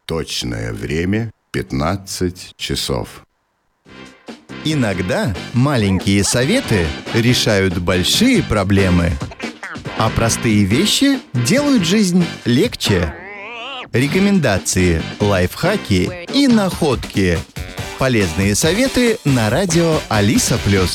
Точное время 15 часов. Иногда маленькие советы решают большие проблемы, а простые вещи делают жизнь легче. Рекомендации, лайфхаки и находки. Полезные советы на радио Алиса+.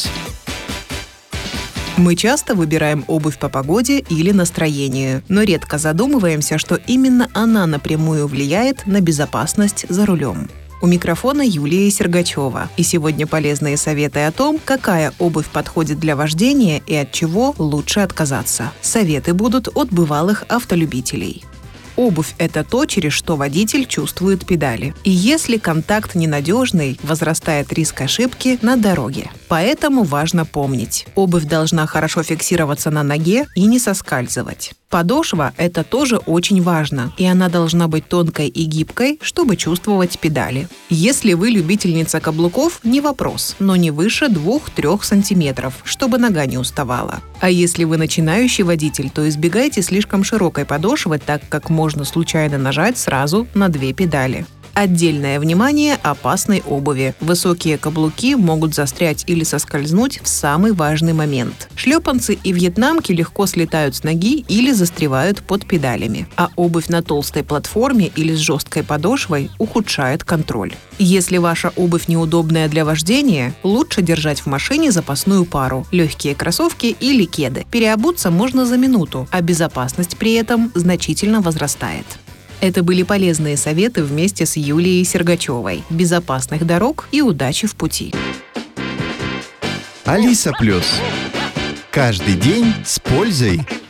Мы часто выбираем обувь по погоде или настроению, но редко задумываемся, что именно она напрямую влияет на безопасность за рулем. У микрофона Юлия Сергачева. И сегодня полезные советы о том, какая обувь подходит для вождения и от чего лучше отказаться. Советы будут от бывалых автолюбителей. Обувь – это то, через что водитель чувствует педали. И если контакт ненадежный, возрастает риск ошибки на дороге. Поэтому важно помнить – обувь должна хорошо фиксироваться на ноге и не соскальзывать. Подошва – это тоже очень важно, и она должна быть тонкой и гибкой, чтобы чувствовать педали. Если вы любительница каблуков, не вопрос, но не выше 2-3 сантиметров, чтобы нога не уставала. А если вы начинающий водитель, то избегайте слишком широкой подошвы, так как можно случайно нажать сразу на 2 педали. Отдельное внимание опасной обуви. Высокие каблуки могут застрять или соскользнуть в самый важный момент. Шлепанцы и вьетнамки легко слетают с ноги или застревают под педалями. А обувь на толстой платформе или с жесткой подошвой ухудшает контроль. Если ваша обувь неудобная для вождения, лучше держать в машине запасную пару – легкие кроссовки или кеды. Переобуться можно за минуту, а безопасность при этом значительно возрастает. Это были полезные советы вместе с Юлией Сергачевой. Безопасных дорог и удачи в пути. Алиса+. Каждый день с пользой.